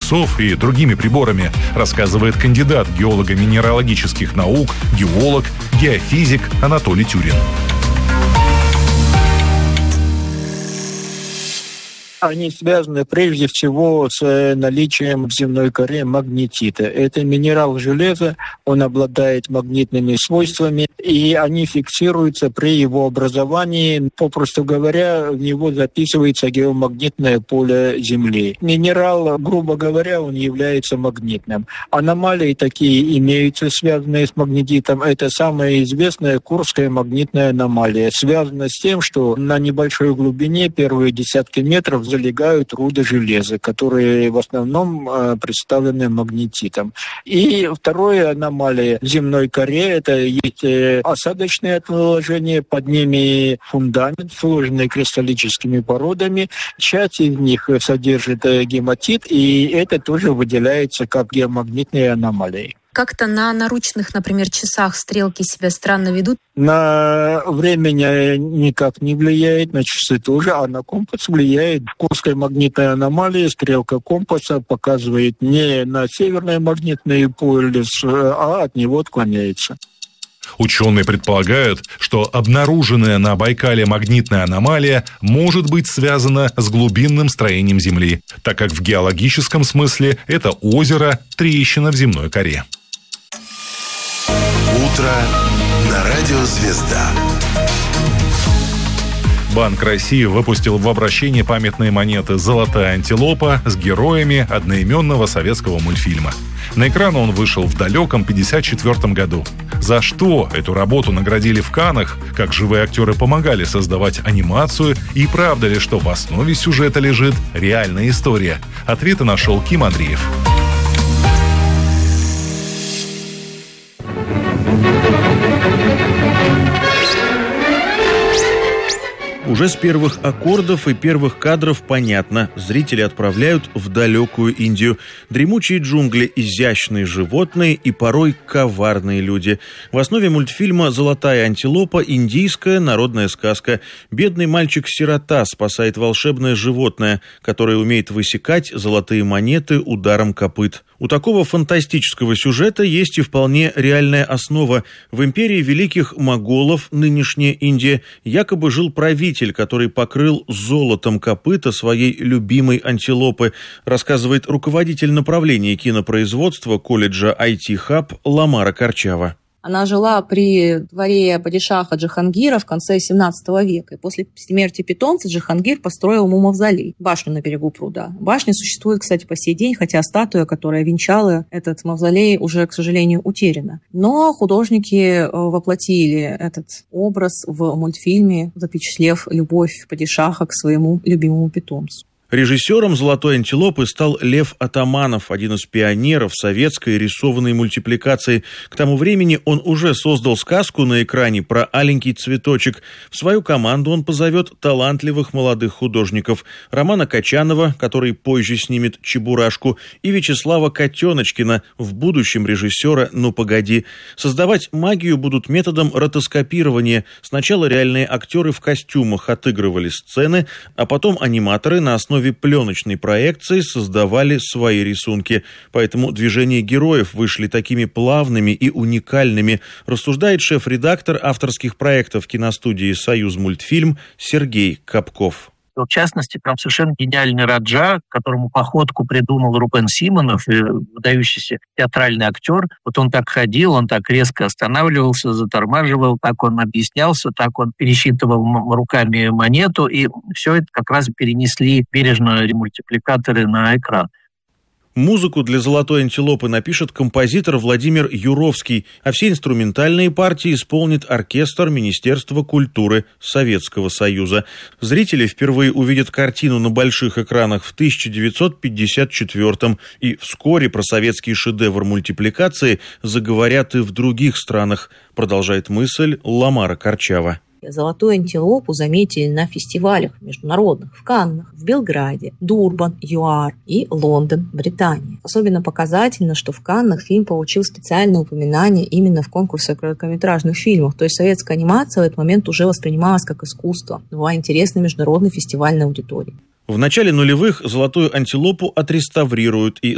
весов и другими приборами, рассказывает кандидат геолого-минералогических наук, геолог, геофизик Анатолий Тюрин. Они связаны прежде всего с наличием в земной коре магнетита. Это минерал железа, он обладает магнитными свойствами, и они фиксируются при его образовании. Попросту говоря, в него записывается геомагнитное поле Земли. Минерал, грубо говоря, он является магнитным. Аномалии такие имеются, связанные с магнетитом. Это самая известная Курская магнитная аномалия. Связана с тем, что на небольшой глубине, первые десятки метров, залегают руды железа, которые в основном представлены магнетитом. И вторая аномалия в земной коре – это есть осадочные отложения, под ними фундамент, сложенный кристаллическими породами. Часть из них содержит гематит, и это тоже выделяется как геомагнитные аномалии. Как-то на наручных, например, часах стрелки себя странно ведут? На время никак не влияет, на часы тоже, а на компас влияет. В Курской магнитной аномалии стрелка компаса показывает не на северное магнитное поле, а от него отклоняется. Ученые предполагают, что обнаруженная на Байкале магнитная аномалия может быть связана с глубинным строением Земли, так как в геологическом смысле это озеро – трещина в земной коре. Утро на радио «Звезда». Банк России выпустил в обращение памятные монеты «Золотая антилопа» с героями одноименного советского мультфильма. На экран он вышел в далеком 1954 году. За что эту работу наградили в Каннах, как живые актеры помогали создавать анимацию, и правда ли, что в основе сюжета лежит реальная история? Ответы нашел Ким Андреев. Уже с первых аккордов и первых кадров понятно, зрители отправляют в далекую Индию. Дремучие джунгли, изящные животные и порой коварные люди. В основе мультфильма «Золотая антилопа» индийская народная сказка. Бедный мальчик-сирота спасает волшебное животное, которое умеет высекать золотые монеты ударом копыт. У такого фантастического сюжета есть и вполне реальная основа. В империи великих моголов, нынешняя Индия, якобы жил правитель, который покрыл золотом копыта своей любимой антилопы, рассказывает руководитель направления кинопроизводства колледжа IT Hub Ламара Карчава. Она жила при дворе падишаха Джахангира в конце XVII века. И после смерти питомца Джахангир построил ему мавзолей, башню на берегу пруда. Башня существует, кстати, по сей день, хотя статуя, которая венчала этот мавзолей, уже, к сожалению, утеряна. Но художники воплотили этот образ в мультфильме, запечатлев любовь падишаха к своему любимому питомцу. Режиссером «Золотой антилопы» стал Лев Атаманов, один из пионеров советской рисованной мультипликации. К тому времени он уже создал сказку на экране про аленький цветочек. В свою команду он позовет талантливых молодых художников: Романа Качанова, который позже снимет «Чебурашку», и Вячеслава Котеночкина, в будущем режиссера «Ну погоди». Создавать магию будут методом ротоскопирования. Сначала реальные актеры в костюмах отыгрывали сцены, а потом аниматоры на основе пленочной проекции создавали свои рисунки. Поэтому движения героев вышли такими плавными и уникальными, рассуждает шеф-редактор авторских проектов киностудии «Союзмультфильм» Сергей Капков. В частности, там совершенно гениальный Раджа, которому походку придумал Рубен Симонов, выдающийся театральный актер. Вот он так ходил, он так резко останавливался, затормаживал, так он объяснялся, так он пересчитывал руками монету, и все это как раз перенесли бережно мультипликаторы на экран. Музыку для «Золотой антилопы» напишет композитор Владимир Юровский, а все инструментальные партии исполнит оркестр Министерства культуры Советского Союза. Зрители впервые увидят картину на больших экранах в 1954-м, и вскоре про советский шедевр мультипликации заговорят и в других странах, продолжает мысль Ламара Карчава. «Золотую антилопу» заметили на фестивалях международных в Каннах, в Белграде, Дурбан, ЮАР и Лондон, Британия. Особенно показательно, что в Каннах фильм получил специальное упоминание именно в конкурсе короткометражных фильмов. То есть советская анимация в этот момент уже воспринималась как искусство, была интересна международной фестивальной аудитории. В начале нулевых «Золотую антилопу» отреставрируют, и